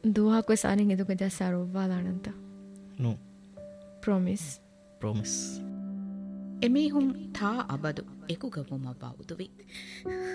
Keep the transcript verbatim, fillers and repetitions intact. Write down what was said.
දුවහක් වෙසාරින් එදුක ජස්සාරෝවාලානන්ත no promise promise එමීහුම් තා අබදු එකුගමුම බෞදුවි